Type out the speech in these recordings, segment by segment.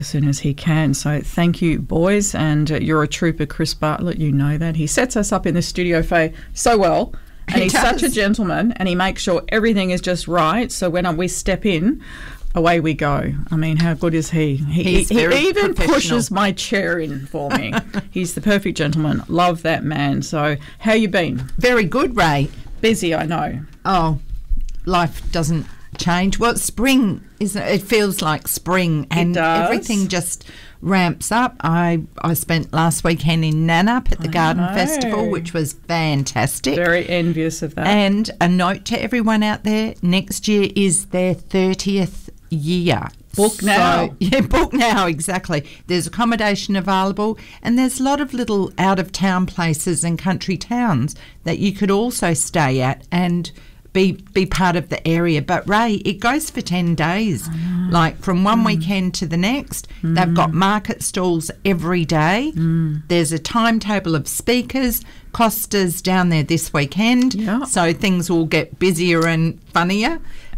as soon as he can. So thank you, boys, and you're a trooper, Chris Bartlett. You know that. He sets us up in the studio, Faye, so well, and he's such a gentleman, and he makes sure everything is just right. So when we step in, away we go. I mean, how good is he? He even pushes my chair in for me. He's the perfect gentleman. Love that man. So how you been? Very good, Ray. Busy, I know. Oh, life doesn't change. Well, spring it feels like spring, and everything just ramps up. I spent last weekend in Nannup at the Garden Festival, which was fantastic. Very envious of that. And a note to everyone out there, next year is their 30th year. Book now. So, yeah, book now, exactly. There's accommodation available, and there's a lot of little out-of-town places and country towns that you could also stay at and be part of the area. But, Ray, it goes for 10 days, like from one weekend to the next. They've got market stalls every day. There's a timetable of speakers. Costa's down there this weekend, so things will get busier and funnier.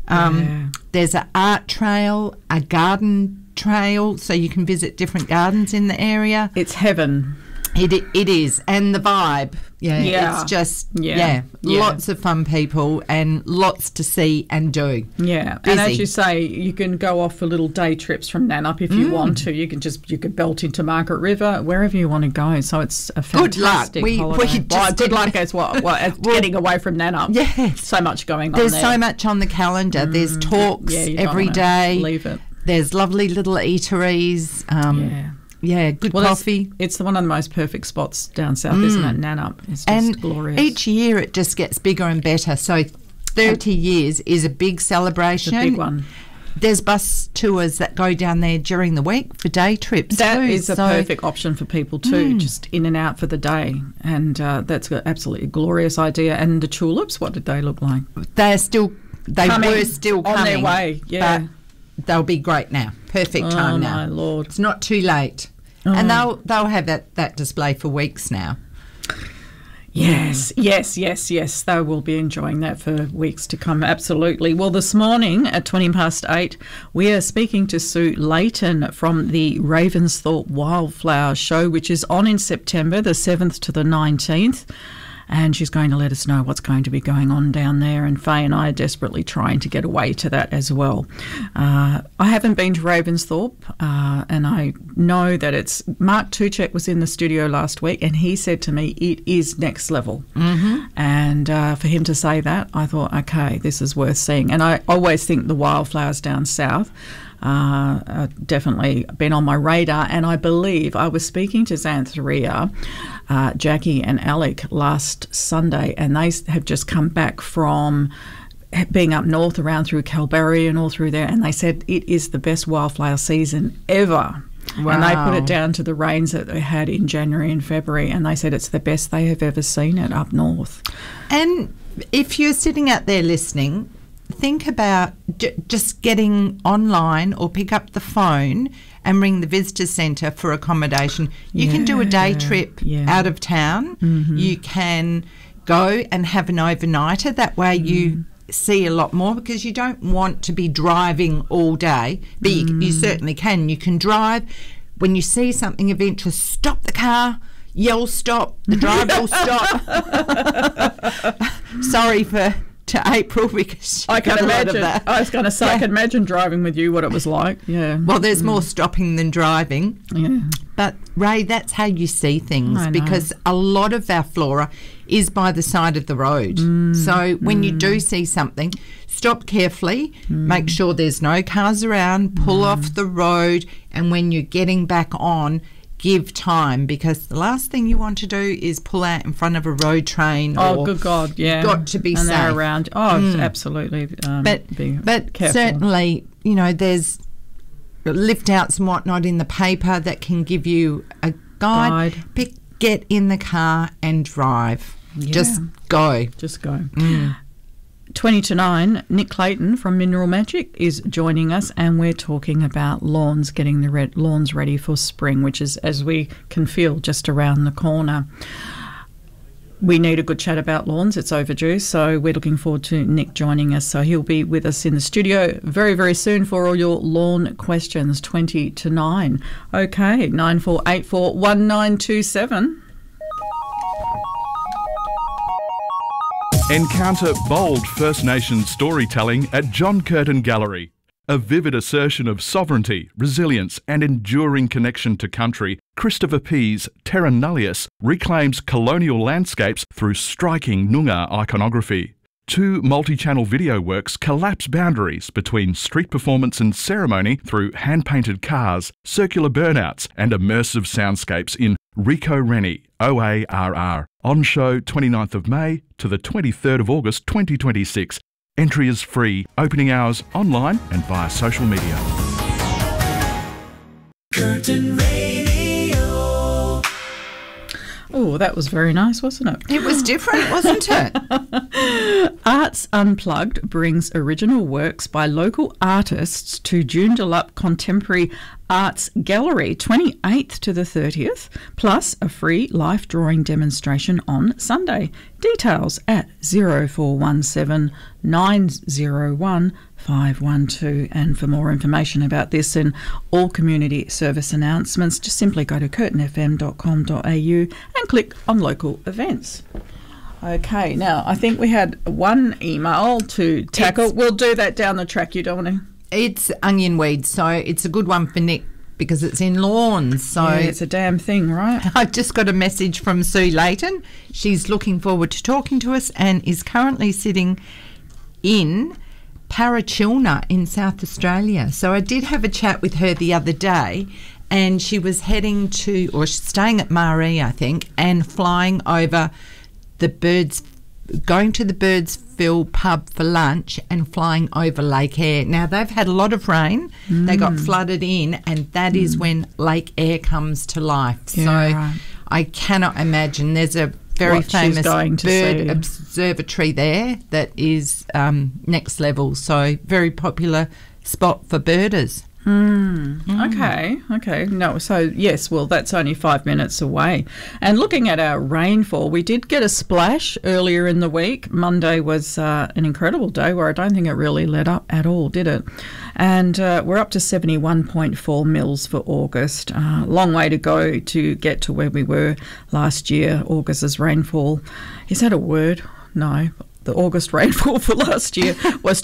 There's an art trail, a garden trail, so you can visit different gardens in the area. It's heaven. It is, and the vibe, it's just, lots of fun people and lots to see and do. Yeah, busy. And as you say, you can go off for little day trips from Nannup if you want to. You could belt into Margaret River, wherever you want to go. So it's a fantastic holiday. Good luck as as getting away from Nannup. Yes. So much going on There's there. so much on the calendar. There's talks every day. Leave it. There's lovely little eateries. Yeah, good coffee. It's one of the most perfect spots down south, isn't it? Nannup. It's just glorious. Each year it just gets bigger and better. So 30 years is a big celebration. It's a big one. There's bus tours that go down there during the week for day trips. That is a perfect option for people too, just in and out for the day. And that's an absolutely glorious idea. And the tulips, what did they look like? They were still coming on their way, but they'll be great now. Perfect time now. Oh, my Lord. It's not too late. And they'll have that display for weeks now. Yes. They will be enjoying that for weeks to come, absolutely. Well, this morning at 8:20, we are speaking to Sue Layton from the Ravensthorpe Wildflower Show, which is on in September, the 7th to the 19th. And she's going to let us know what's going to be going on down there. And Faye and I are desperately trying to get away to that as well. I haven't been to Ravensthorpe, and I know that it's... Mark Tuchek was in the studio last week, and he said to me, it is next level. And for him to say that, I thought, okay, this is worth seeing. And I always think the wildflowers down south definitely been on my radar, and I believe I was speaking to Xantheria, Jackie and Alec last Sunday, and they have just come back from being up north around through Kalbarri and all through there, and they said it is the best wildflower season ever. Wow. And they put it down to the rains that they had in January and February, and they said it's the best they have ever seen it up north. And if you're sitting out there listening, think about just getting online or pick up the phone and ring the visitor centre for accommodation. You can do a day trip out of town. You can go and have an overnighter. That way you see a lot more, because you don't want to be driving all day. But you certainly can. You can drive. When you see something of interest, stop the car, yell stop. The driver will stop. Sorry to April, because I can imagine. I was going to say, I can imagine driving with you, what it was like. Yeah. Well, there's more stopping than driving. Yeah. But Ray, that's how you see things, because a lot of our flora is by the side of the road. So when you do see something, stop carefully, make sure there's no cars around, pull off the road, and when you're getting back on, give time, because the last thing you want to do is pull out in front of a road train. Oh, good God, yeah. Got to be safe. And they're around. Oh, absolutely. But certainly, you know, there's lift outs and whatnot in the paper that can give you a guide. Get in the car and drive. Yeah. Just go. 8:20, Nick Clayton from Mineral Magic is joining us, and we're talking about lawns, getting the lawns ready for spring, which is, as we can feel, just around the corner. we need a good chat about lawns. It's overdue. So we're looking forward to Nick joining us. So he'll be with us in the studio very, very soon for all your lawn questions, 20 to 9. Okay, 9484 1927. Encounter bold First Nations storytelling at John Curtin Gallery. A vivid assertion of sovereignty, resilience and enduring connection to country, Christopher Pease' Terra Nullius reclaims colonial landscapes through striking Noongar iconography. 2 multi-channel video works collapse boundaries between street performance and ceremony through hand-painted cars, circular burnouts and immersive soundscapes in Rico Rennie, OARR. On show 29th of May to the 23rd of August 2026. Entry is free, opening hours online and via social media. Curtin Radio. Oh, that was very nice, wasn't it? It was different, wasn't it? Arts Unplugged brings original works by local artists to Joondalup Contemporary Arts Gallery, 28th to the 30th, plus a free life drawing demonstration on Sunday. Details at 0417 901 512. And for more information about this and all community service announcements, just simply go to curtinfm.com.au and click on local events. Okay, now I think we had one email to tackle. We'll do that down the track. You don't want to? It's onion weed, so it's a good one for Nick because it's in lawns. So yeah, it's a damn thing, right? I've just got a message from Sue Layton. She's looking forward to talking to us and is currently sitting in Parachilna in South Australia. So I did have a chat with her the other day, and she was heading to, or she's staying at Maree, I think, and flying over the Birds, going to the Birdsville pub for lunch and flying over Lake Eyre. Now, they've had a lot of rain. They got flooded in, and that is when Lake Eyre comes to life. Yeah, so right. I cannot imagine. There's a very What she's famous going to bird see. observatory there that is next level. So very popular spot for birders. Okay. No, so yes, well, that's only 5 minutes away. And looking at our rainfall, we did get a splash earlier in the week. Monday was an incredible day where I don't think it really let up at all, did it? And we're up to 71.4 mils for August. Long way to go to get to where we were last year. August's rainfall. Is that a word? No. The August rainfall for last year was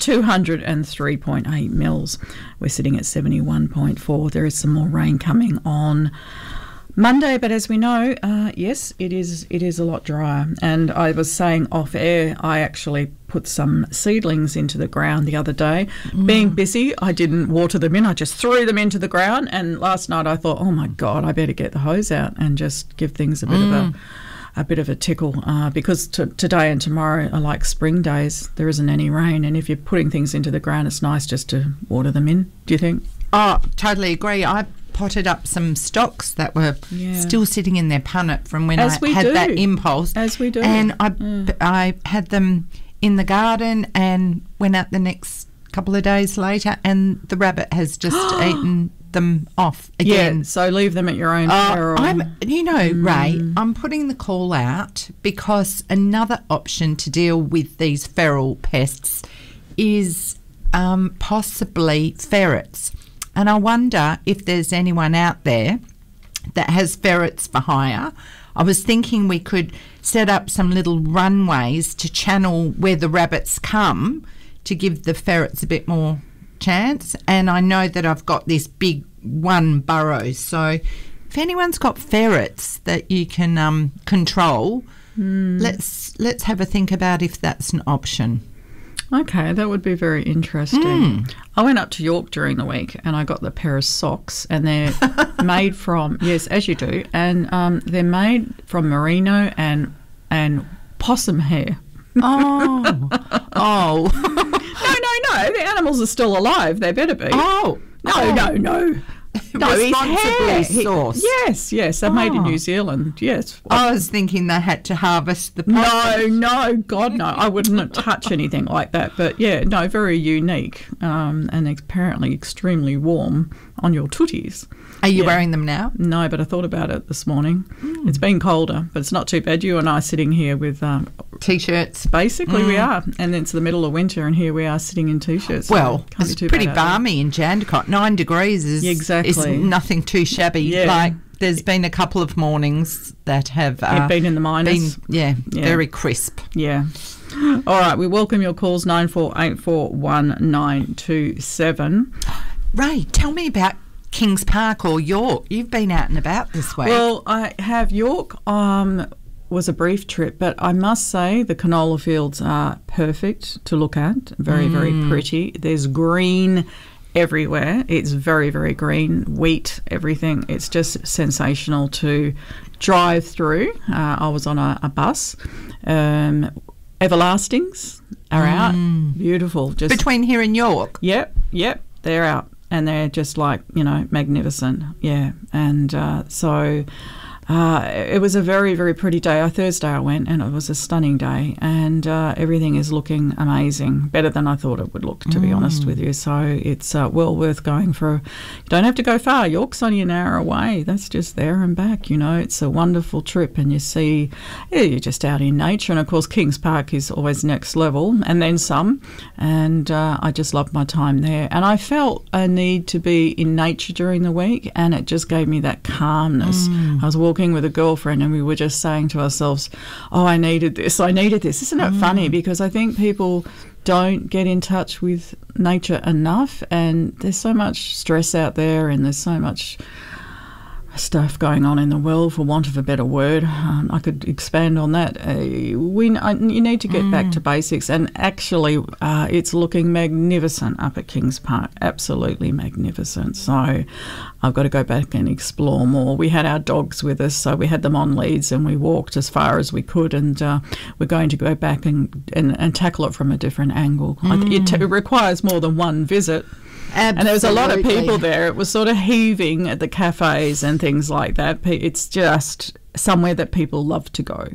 203.8 mils. We're sitting at 71.4. There is some more rain coming on Monday, but as we know, yes, it is a lot drier. And I was saying off air, I actually put some seedlings into the ground the other day. Being busy, I didn't water them in. I just threw them into the ground. And last night I thought, oh my God, I better get the hose out and just give things a bit of a tickle, because today and tomorrow are like spring days. There isn't any rain, and if you're putting things into the ground, it's nice just to water them in. Do you think? Oh, totally agree. I potted up some stocks that were still sitting in their punnet from when I had that impulse. As we do. And I had them in the garden and went out the next couple of days later, and the rabbit has just eaten them off again. Yeah, so leave them at your own peril. Ray, I'm putting the call out because another option to deal with these feral pests is possibly ferrets. And I wonder if there's anyone out there that has ferrets for hire. I was thinking we could set up some little runways to channel where the rabbits come to give the ferrets a bit more chance. And I know that I've got this big one burrow, so if anyone's got ferrets that you can control, let's have a think about if that's an option. Okay, that would be very interesting. I went up to York during the week and I got the pair of socks, and they're made from, yes, as you do, and they're made from merino and possum hair. Oh. No, the animals are still alive. They better be. No. responsibly sourced. Yes, they're made in New Zealand. Yes. I was thinking they had to harvest the No, God, no. I wouldn't touch anything like that. But yeah, no, very unique and apparently extremely warm on your tooties. Are you wearing them now? No, but I thought about it this morning. It's been colder, but it's not too bad. You and I are sitting here with T-shirts. Basically, we are. And it's the middle of winter, and here we are sitting in T-shirts. Well, Can't be it's too pretty bad out there. balmy in Jandakot. 9 degrees is nothing too shabby. Yeah. Like, there's been a couple of mornings that have You've been in the minus. Very crisp. Yeah. All right, we welcome your calls, 94841927. Ray, tell me about Kings Park or York. You've been out and about this week. Well, I have. York was a brief trip, but I must say the canola fields are perfect to look at. Very, very pretty. There's green everywhere. It's very, very green. Wheat, everything. It's just sensational to drive through. I was on a bus. Everlastings are out. Beautiful. Just between here and York. Yep, they're out. And they're just like, magnificent. Yeah. And so it was a very, very pretty day. Thursday I went, and it was a stunning day. And everything is looking amazing, better than I thought it would look, to be honest with you. So it's well worth going for. You don't have to go far. York's only an hour away. That's just there and back, It's a wonderful trip, and you see, you're just out in nature. And, of course, Kings Park is always next level, and then some. And I just loved my time there. And I felt a need to be in nature during the week, and it just gave me that calmness. I was walking with a girlfriend, and we were just saying to ourselves, I needed this. Isn't it funny? Because I think people don't get in touch with nature enough, and there's so much stress out there, and there's so much stuff going on in the world, for want of a better word. I could expand on that. You need to get back to basics, and actually it's looking magnificent up at Kings Park, absolutely magnificent. So I've got to go back and explore more. We had our dogs with us, so we had them on leads, and we walked as far as we could, and we're going to go back and tackle it from a different angle. It requires more than one visit. Absolutely. And there was a lot of people there. It was sort of heaving at the cafes and things like that. It's just somewhere that people love to go.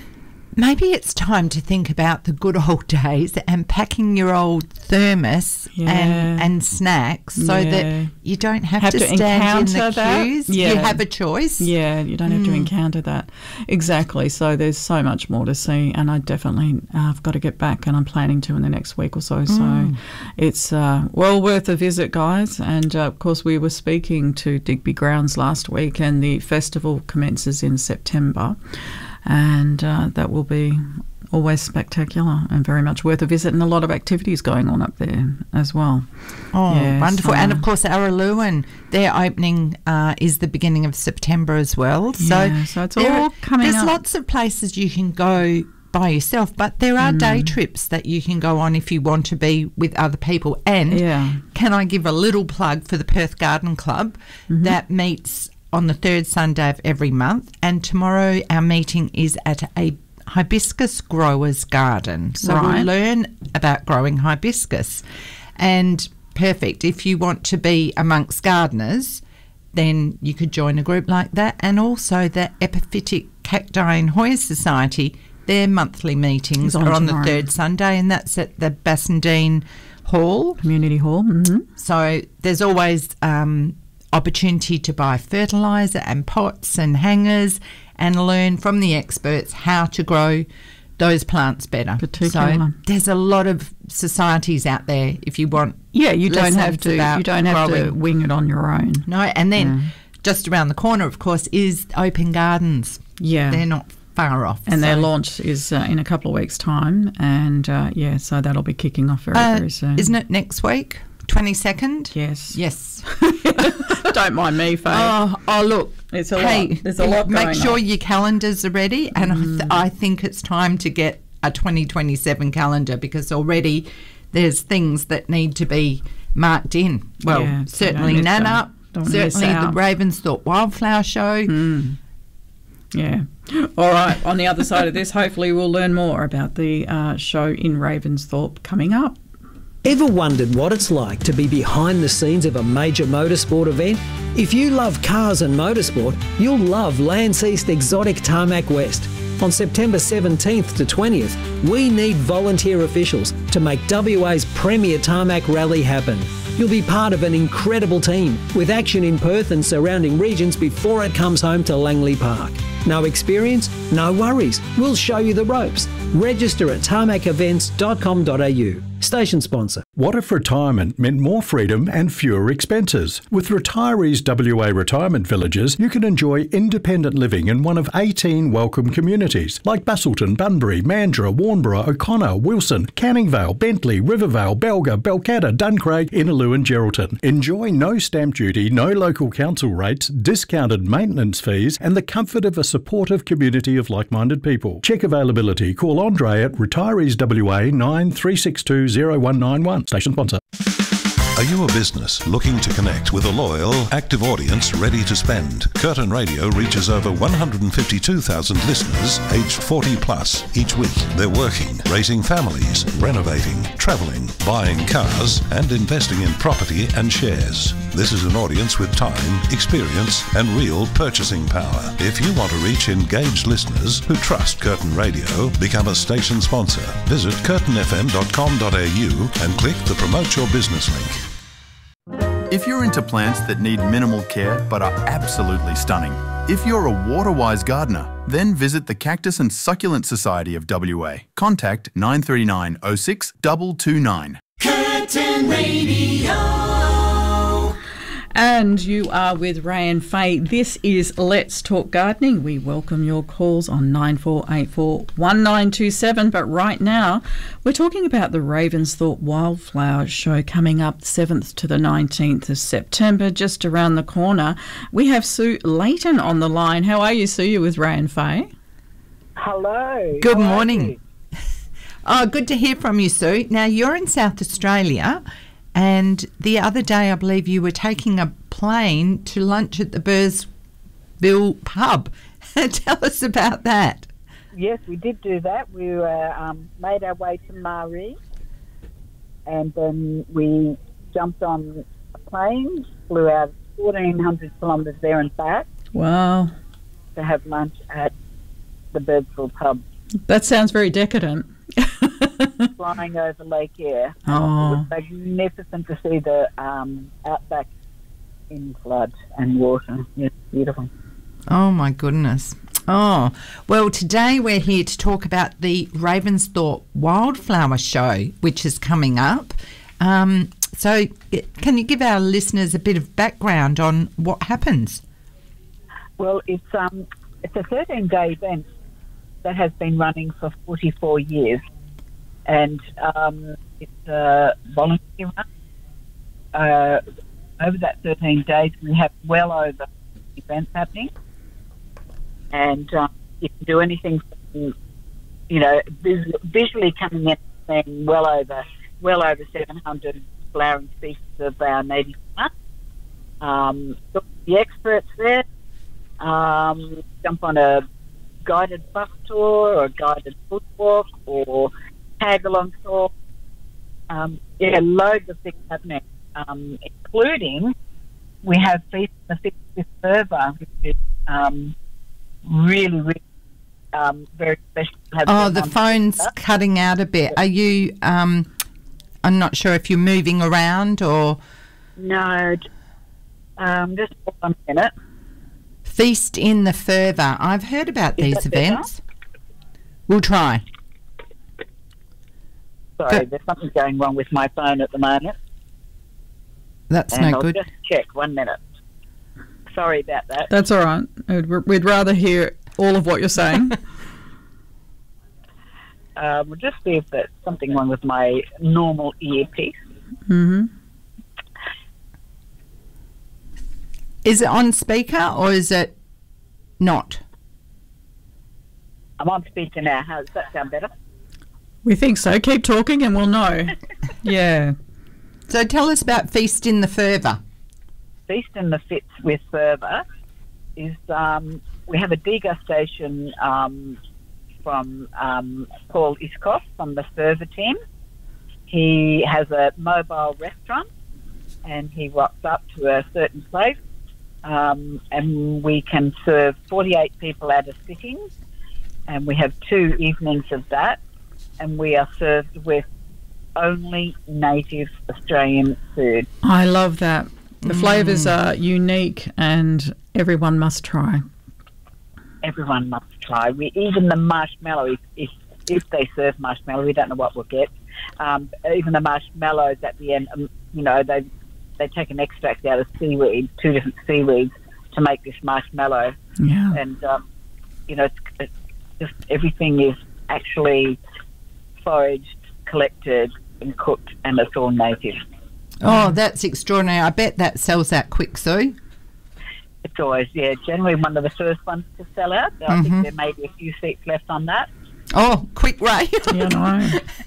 Maybe it's time to think about the good old days and packing your old thermos and snacks so that you don't have to stand in the queues. Yeah. You have a choice. Yeah, you don't have to encounter that. Exactly. So there's so much more to see, and I definitely I've got to get back, and I'm planning to in the next week or so. So it's well worth a visit, guys. And, of course, we were speaking to Digby Grounds last week, and the festival commences in September. And that will be always spectacular and very much worth a visit, and a lot of activities going on up there as well. Oh, yes, wonderful. And, of course, Araluen, their opening is the beginning of September as well. So it's all coming up. There's lots of places you can go by yourself, but there are day trips that you can go on if you want to be with other people. And can I give a little plug for the Perth Garden Club that meets on the third Sunday of every month, and tomorrow our meeting is at a hibiscus growers garden. So we'll learn about growing hibiscus. And perfect, if you want to be amongst gardeners, then you could join a group like that. And also the Epiphytic Cacti and Hoya Society, their monthly meetings are on the third Sunday, and that's at the Bassendean Hall. Community Hall. So there's always opportunity to buy fertiliser and pots and hangers and learn from the experts how to grow those plants better. So there's a lot of societies out there if you want. Yeah, you don't have to wing it on your own. No, and then just around the corner, of course, is Open Gardens. Yeah. They're not far off. And their launch is in a couple of weeks' time, and so that'll be kicking off very soon. Isn't it next week? 22nd? Yes. Don't mind me, Faye. Oh, look. It's a lot. There's a lot going on. Make sure your calendars are ready, and I think it's time to get a 2027 calendar, because already there's things that need to be marked in. Well, certainly Nana, certainly the Ravensthorpe Wildflower Show. Yeah. All right. On the other side of this, hopefully we'll learn more about the show in Ravensthorpe coming up. Ever wondered what it's like to be behind the scenes of a major motorsport event? If you love cars and motorsport, you'll love Land's East Exotic Tarmac West. On September 17th to 20th, we need volunteer officials to make WA's premier tarmac rally happen. You'll be part of an incredible team with action in Perth and surrounding regions before it comes home to Langley Park. No experience? No worries. We'll show you the ropes. Register at tarmacevents.com.au. Station sponsor. What if retirement meant more freedom and fewer expenses? With Retirees WA Retirement Villages, you can enjoy independent living in one of 18 welcome communities like Busselton, Bunbury, Mandurah, Warnborough, O'Connor, Wilson, Canning Vale, Bentley, Rivervale, Belga, Belcatta, Duncraig, Innaloo and Geraldton. Enjoy no stamp duty, no local council rates, discounted maintenance fees and the comfort of a supportive community of like-minded people. Check availability. Call Andre at Retirees WA 9362 0191. Station sponsor. Are you a business looking to connect with a loyal, active audience ready to spend? Curtin Radio reaches over 152,000 listeners aged 40 plus each week. They're working, raising families, renovating, travelling, buying cars and investing in property and shares. This is an audience with time, experience and real purchasing power. If you want to reach engaged listeners who trust Curtin Radio, become a station sponsor. Visit curtinfm.com.au and click the Promote Your Business link. If you're into plants that need minimal care but are absolutely stunning, if you're a water-wise gardener, then visit the Cactus and Succulent Society of WA. Contact 939 06 229. Curtin Radio. And you are with Ray and Faye. This is Let's Talk Gardening. We welcome your calls on 9484 1927. But right now, we're talking about the Ravensthorpe Wildflower Show coming up 7th to the 19th of September, just around the corner. We have Sue Layton on the line. How are you, Sue? You're with Ray and Faye. Hello. Good How are morning. you? Oh, good to hear from you, Sue. Now, you're in South Australia, and the other day I believe you were taking a plane to lunch at the Bursville pub. Tell us about that. Yes, we did do that. We were, made our way to Maree, and then we jumped on a plane, flew out 1,400 kilometres there and back Wow. to have lunch at the Bursville pub, That sounds very decadent. flying over Lake Eyre. Oh. It was magnificent to see the outback in flood and water. Yes, beautiful. Oh, my goodness. Oh, well, today we're here to talk about the Ravensthorpe Wildflower Show, which is coming up. So can you give our listeners a bit of background on what happens? Well, it's a 13-day event that has been running for 44 years, and it's a volunteer run. Over that 13 days, we have well over events happening, and you can do anything from, visually coming in and seeing well over 700 flowering species of our native plant. The experts there, jump on a guided bus tour or a guided foot walk or tag along tour. Loads of things happening, including we have Feast the Fit with Fervour, which is really very special. To have Oh, them the on phone's together. cutting out a bit. Are you, I'm not sure if you're moving around or... No, just 1 minute. Feast in the Fervour. I've heard about Is these that better? events. We'll try. Sorry, But- there's something going wrong with my phone at the moment. That's And no I'll good. just check 1 minute. Sorry about that. That's all right. We'd rather hear all of what you're saying. We'll just see if there's something wrong with my normal earpiece. Mm-hmm. Is it on speaker or is it not? I'm on speaker now. How does that sound better? We think so. Keep talking and we'll know. Yeah. So tell us about Feast in the Fervour. Feast in the Fits with Fervour is we have a degustation from Paul Iskoff from the Fervour team, He has a mobile restaurant, and he rocks up to a certain place, and we can serve 48 people at a sitting, and we have 2 evenings of that, and we are served with only native Australian food. I love that. The flavours are unique and everyone must try. Everyone must try. Even the marshmallow, if they serve marshmallow, we don't know what we'll get. Even the marshmallows at the end, they take an extract out of seaweed, 2 different seaweeds, to make this marshmallow. Yeah. And, it's just everything is actually foraged, collected and cooked, and it's all native. Oh, that's extraordinary. I bet that sells out quick, Sue. It's always, generally one of the first ones to sell out. I think there may be a few seats left on that. Oh, quick, Ray. You know.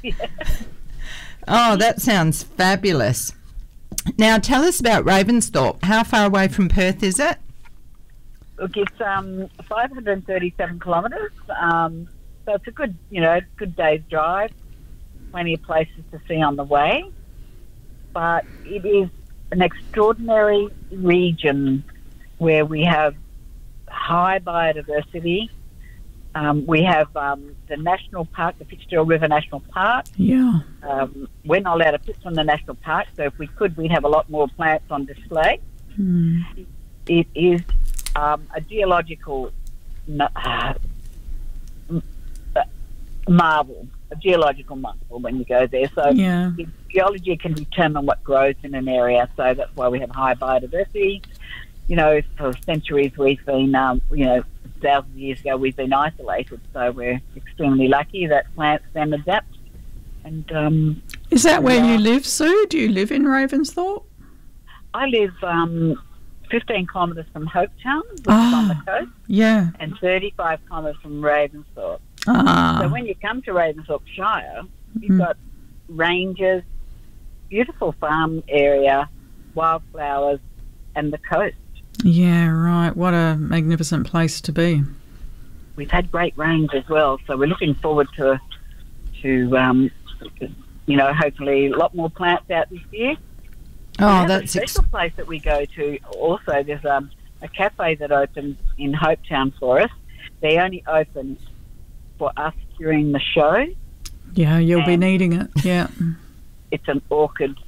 Oh, that sounds fabulous. Now, tell us about Ravensthorpe. How far away from Perth is it? Look, it's 537 kilometres. So it's a good day's drive. Plenty of places to see on the way. But it is an extraordinary region where we have high biodiversity. We have the national park, the Fitzgerald River National Park. Yeah. We're not allowed to fish from the national park, so if we could, we'd have a lot more plants on display. It is a geological marvel. A geological marvel when you go there. So geology can determine what grows in an area, so that's why we have high biodiversity. For centuries we've been, thousands of years ago we've been isolated, so we're extremely lucky that plants then adapt. And is that where you live, Sue? Do you live in Ravensthorpe? I live 15 kilometres from Hopetown, which is on the coast, and 35 kilometres from Ravensthorpe. So when you come to Ravensthorpe Shire, you've got ranges, beautiful farm area, wildflowers, and the coast. Yeah, right. What a magnificent place to be. We've had great rains as well, so we're looking forward to hopefully a lot more plants out this year. Oh, that's a special place that we go to. Also, there's a cafe that opens in Hopetown for us. They only open for us during the show. Yeah, you'll be needing it. Yeah. It's an orchid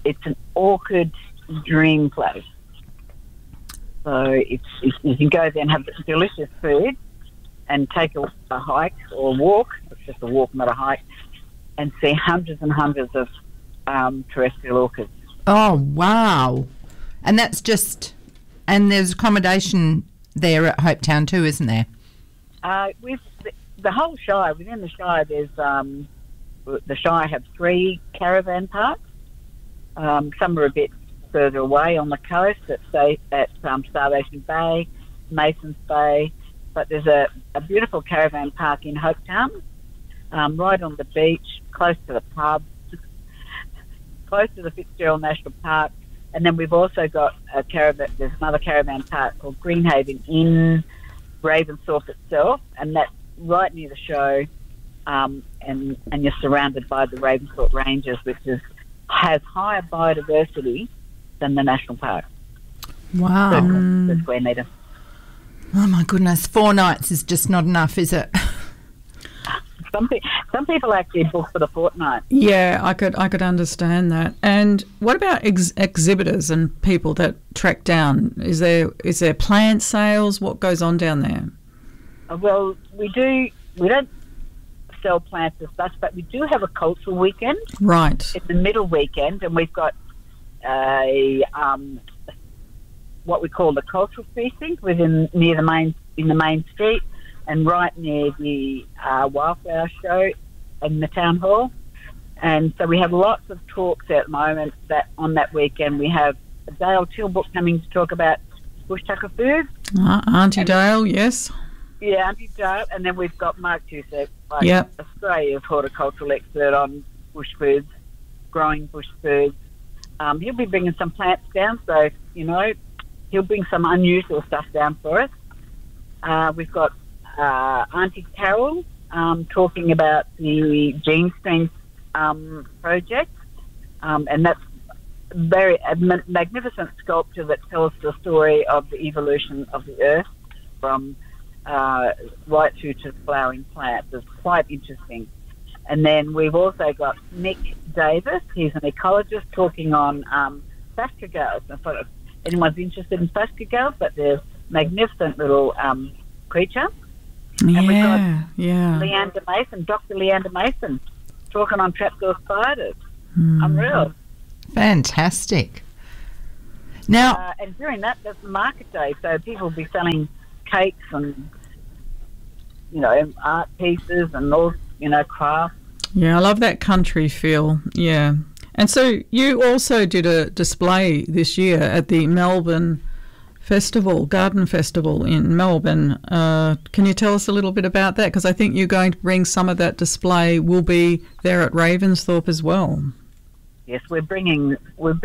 dream place. So you can go there and have delicious food and take a hike or a walk. It's just a walk, not a hike, and see hundreds and hundreds of terrestrial orchids. Oh, wow. And that's and there's accommodation there at Hopetown too, isn't there? With the whole Shire, within the Shire, there's the Shire have 3 caravan parks. Some are a bit further away on the coast at Starvation Bay, Masons Bay, but there's a beautiful caravan park in Hopetown, right on the beach, close to the pub, close to the Fitzgerald National Park, and then we've also got there's another caravan park called Greenhaven in Ravensthorpe itself, and that's right near the show, and you're surrounded by the Ravensthorpe Ranges, which has higher biodiversity than the national park. Wow. The square metre. Oh my goodness, 4 nights is just not enough, is it? Some people actually book for the fortnight. Yeah, I could understand that. And what about exhibitors and people that track down? Is there plant sales? What goes on down there? Well, we don't sell plants as such, but we do have a cultural weekend. Right. It's the middle weekend, and we've got what we call the cultural precinct in the main street, and right near the wildflower show in the town hall. And so we have lots of talks at the moment. That on that weekend we have Dale Tilbrook coming to talk about bush tucker food. Auntie Dale, yes. Yeah, Auntie Dale, and then we've got Mark Tusek, Australia's horticultural expert on bush foods, growing bush foods. He'll be bringing some plants down, so he'll bring some unusual stuff down for us. We've got Auntie Carol talking about the gene strength project, and that's a magnificent sculpture that tells the story of the evolution of the earth from right through to flowering plants. It's quite interesting. And then we've also got Nick Davis. He's an ecologist talking on phascogales. If anyone's interested in phascogales, but they're magnificent little creature. Yeah, and we've got yeah. Leander Mason, Dr. Leander Mason, talking on trapdoor spiders. Unreal. Fantastic. Now, and during that, there's the market day, so people will be selling cakes and, art pieces and all, crafts. Yeah, I love that country feel, yeah. And so you also did a display this year at the Melbourne Festival, Garden Festival in Melbourne. Can you tell us a little bit about that? Because I think you're going to bring some of that display will be there at Ravensthorpe as well. Yes, we're bringing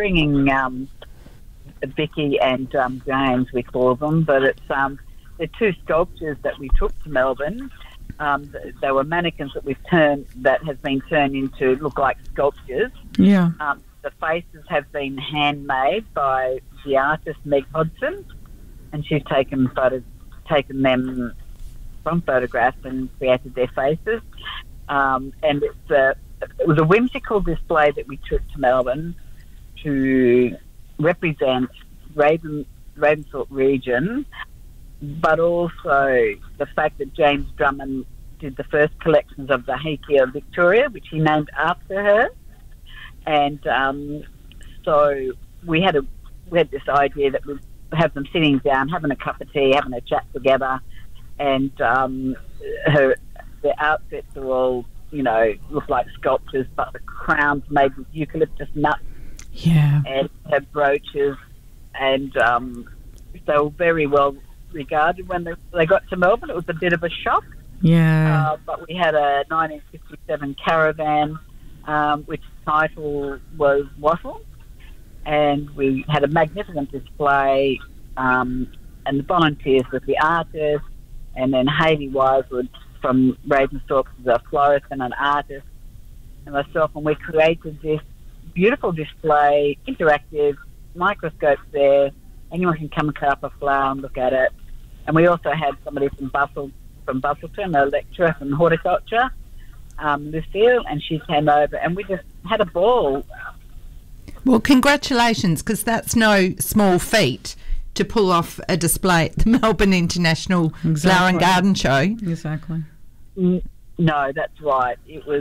Vicky and James, we call them, but it's they're two sculptures that we took to Melbourne. They were mannequins that has been turned into look like sculptures. Yeah. The faces have been handmade by the artist Meg Hodson, and she's taken them from photographs and created their faces. And it was a whimsical display that we took to Melbourne to represent Ravensthorpe region, but also the fact that James Drummond did the first collections of the Heike Victoria, which he named after her. And so we had this idea that we'd have them sitting down, having a cup of tea, having a chat together, and their outfits are all, look like sculptures, but the crown's made with eucalyptus nuts. Yeah. And have brooches, and they were very well regarded when they got to Melbourne. It was a bit of a shock. Yeah. But we had a 1957 caravan, which title was Wattle, and we had a magnificent display, and the volunteers with the artists, and then Hayley Wisewood from Ravensthorpe is a florist and an artist, and myself, and we created this beautiful display, interactive, microscopes there. Anyone can come and cut up a flower and look at it. And we also had somebody from Busselton, a lecturer from horticulture, Lucille, and she came over, and we just had a ball. Well, congratulations, because that's no small feat to pull off a display at the Melbourne International Flower and Garden Show. Exactly. No, that's right. It was,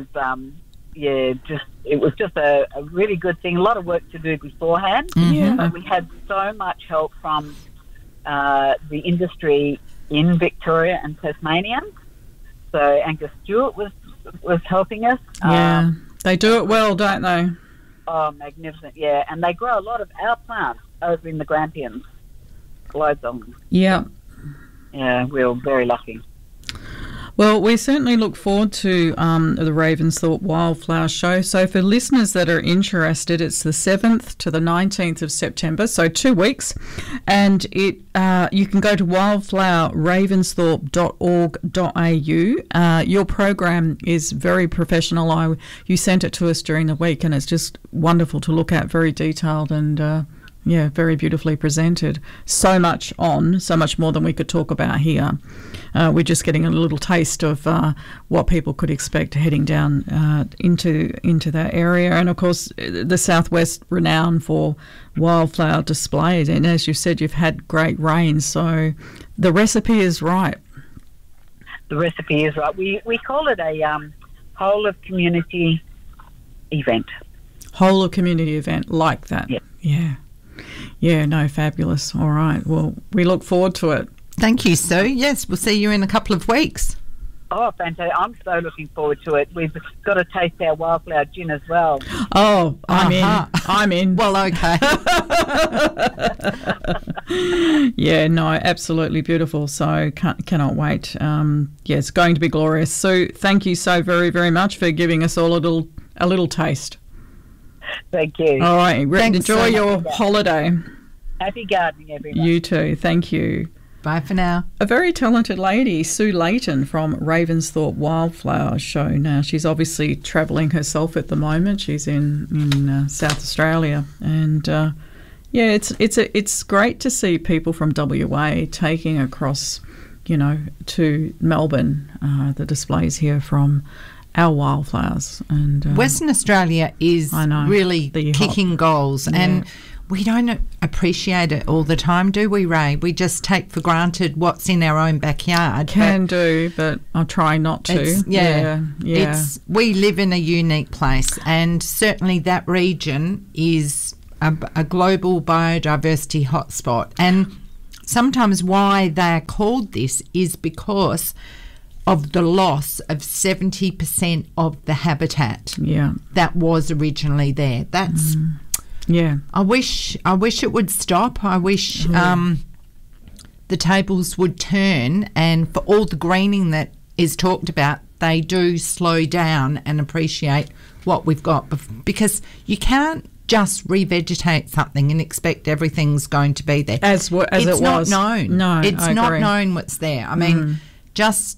it was just a really good thing. A lot of work to do beforehand. Mm-hmm. Yeah. But we had so much help from the industry in Victoria and Tasmania. So Angus Stewart was helping us. Yeah, they do it well, don't they? Oh, magnificent, yeah. And they grow a lot of our plants over in the Grampians. Loads of them. Yeah. Yeah, we were very lucky. Well, we certainly look forward to the Ravensthorpe Wildflower Show. So for listeners that are interested, it's the 7th to the 19th of September, so 2 weeks. And you can go to wildflowerravensthorpe.org.au. Your program is very professional. You sent it to us during the week, and it's just wonderful to look at, very detailed and very beautifully presented. So much more than we could talk about here. We're just getting a little taste of what people could expect heading down into that area. And, of course, the Southwest renowned for wildflower displays. And as you said, you've had great rain, so the recipe is right. The recipe is right. We call it a whole of community event. Whole of community event, like that. Yep. Yeah. Yeah, no, fabulous. All right. Well, we look forward to it. Thank you, Sue. Yes, we'll see you in a couple of weeks. Oh, fantastic. I'm so looking forward to it. We've got to taste our wildflower gin as well. Oh, I'm in. I'm in. Well, okay. Yeah, no, absolutely beautiful. So cannot wait. It's going to be glorious. So thank you so very, very much for giving us all a little taste. Thank you. All right. Thanks enjoy so your holiday. Happy gardening, everyone. You too. Thank you. Bye for now. A very talented lady, Sue Layton from Ravensthorpe Wildflower Show. Now, she's obviously travelling herself at the moment. She's in South Australia. And, it's great to see people from WA taking across, to Melbourne, the displays here from our wildflowers. And Western Australia is really kicking goals. Yeah. And we don't appreciate it all the time, do we, Ray? We just take for granted what's in our own backyard. But I'll try not to. We live in a unique place, and certainly that region is a global biodiversity hotspot. And sometimes why they're called this is because of the loss of 70% of the habitat that was originally there. That's... Yeah, I wish it would stop. I wish the tables would turn, and for all the greening that is talked about, they do slow down and appreciate what we've got, because you can't just revegetate something and expect everything's going to be there. As it was. It's not known. No, it's I not agree. known what's there. I mean, just